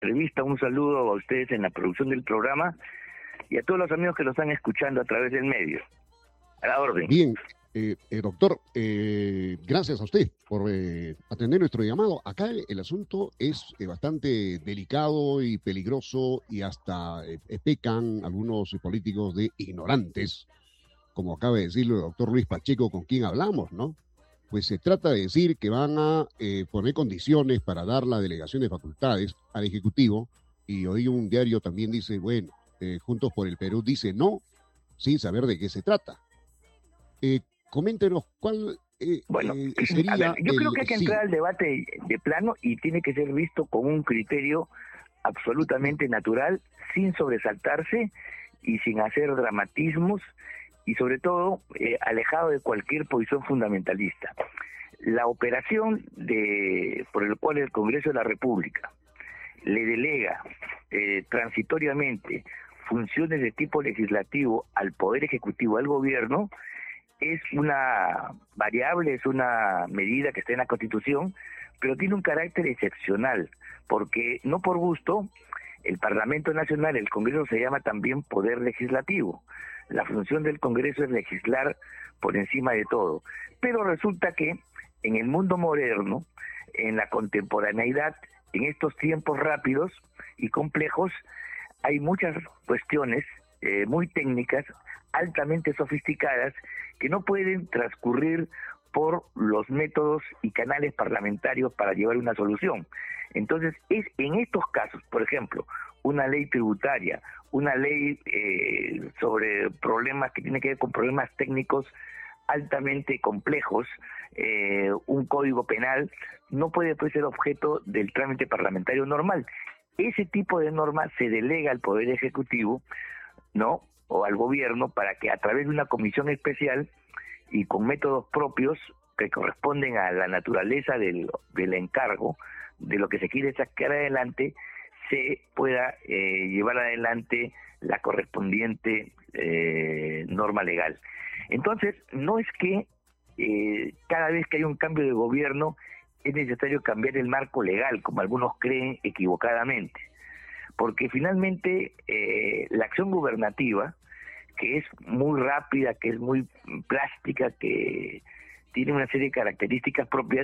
entrevista, un saludo a ustedes en la producción del programa y a todos los amigos que lo están escuchando a través del medio. A la orden. Bien, doctor, gracias a usted por atender nuestro llamado. Acá el asunto es bastante delicado y peligroso y hasta pecan algunos políticos de ignorantes, como acaba de decirlo el doctor Luis Pacheco, con quien hablamos, ¿no? Pues se trata de decir que van a poner condiciones para dar la delegación de facultades al Ejecutivo, y hoy un diario también dice, bueno, Juntos por el Perú dice no, sin saber de qué se trata. Coméntenos cuál sería... A ver, yo creo que hay que entrar al debate de plano y tiene que ser visto con un criterio absolutamente natural, sin sobresaltarse y sin hacer dramatismos, y sobre todo alejado de cualquier posición fundamentalista. La operación por el cual el Congreso de la República le delega transitoriamente funciones de tipo legislativo al Poder Ejecutivo, al Gobierno, es una variable, es una medida que está en la Constitución, pero tiene un carácter excepcional, porque no por gusto el Parlamento Nacional, el Congreso, se llama también Poder Legislativo. La función del Congreso es legislar por encima de todo. Pero resulta que en el mundo moderno, en la contemporaneidad, en estos tiempos rápidos y complejos, hay muchas cuestiones muy técnicas, altamente sofisticadas, que no pueden transcurrir por los métodos y canales parlamentarios para llevar una solución. Entonces, es en estos casos, por ejemplo, una ley tributaria, una ley sobre problemas que tienen que ver con problemas técnicos altamente complejos, un código penal, no puede ser objeto del trámite parlamentario normal. Ese tipo de normas se delega al Poder Ejecutivo, ¿no?, o al Gobierno, para que a través de una comisión especial y con métodos propios que corresponden a la naturaleza del encargo, de lo que se quiere sacar adelante, se pueda llevar adelante la correspondiente norma legal. Entonces, no es que cada vez que hay un cambio de gobierno es necesario cambiar el marco legal, como algunos creen equivocadamente, porque finalmente la acción gubernativa, que es muy rápida, que es muy plástica, que tiene una serie de características propias,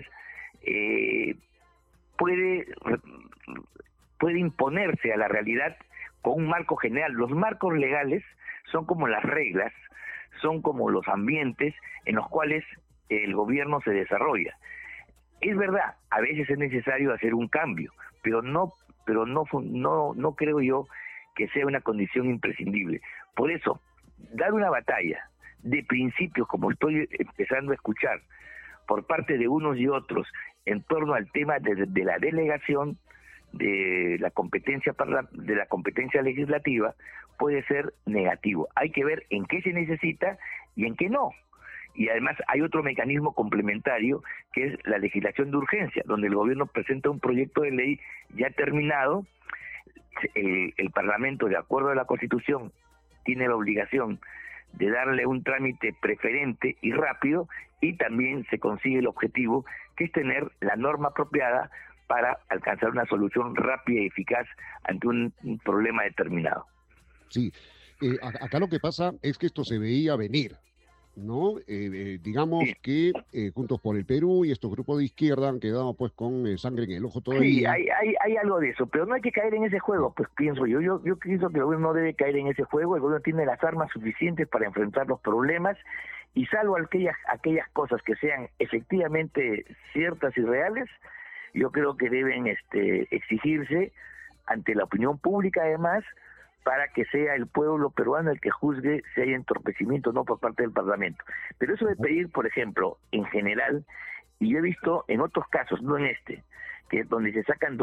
puede imponerse a la realidad con un marco general. Los marcos legales son como las reglas, son como los ambientes en los cuales el gobierno se desarrolla. Es verdad, a veces es necesario hacer un cambio, pero no creo yo que sea una condición imprescindible. Por eso, dar una batalla de principios, como estoy empezando a escuchar por parte de unos y otros en torno al tema de la delegación de la competencia legislativa, puede ser negativo. Hay que ver en qué se necesita y en qué no. Y además hay otro mecanismo complementario, que es la legislación de urgencia, donde el gobierno presenta un proyecto de ley ya terminado. El Parlamento, de acuerdo a la Constitución, tiene la obligación de darle un trámite preferente y rápido, y también se consigue el objetivo, que es tener la norma apropiada para alcanzar una solución rápida y eficaz ante un problema determinado. Sí, acá lo que pasa es que esto se veía venir, ¿no? Digamos sí, que Juntos por el Perú y estos grupos de izquierda han quedado pues con sangre en el ojo todavía. Sí, hay algo de eso, pero no hay que caer en ese juego, pues pienso yo. Yo pienso que el gobierno no debe caer en ese juego. El gobierno tiene las armas suficientes para enfrentar los problemas, y salvo aquellas cosas que sean efectivamente ciertas y reales, yo creo que deben exigirse ante la opinión pública, además, para que sea el pueblo peruano el que juzgue si hay entorpecimiento o no por parte del Parlamento. Pero eso de pedir, por ejemplo, en general, y yo he visto en otros casos, no en este, que es donde se sacan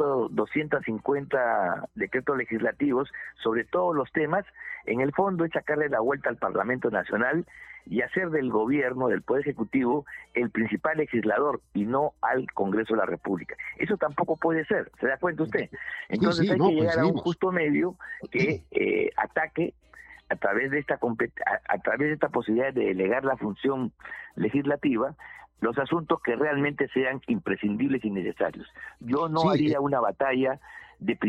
250 decretos legislativos sobre todos los temas, en el fondo es sacarle la vuelta al Parlamento Nacional y hacer del gobierno, del Poder Ejecutivo, el principal legislador y no al Congreso de la República. Eso tampoco puede ser, ¿se da cuenta usted? Entonces hay que llegar a un justo medio que ataque a través de esta posibilidad de delegar la función legislativa los asuntos que realmente sean imprescindibles y necesarios. Yo no haría una batalla de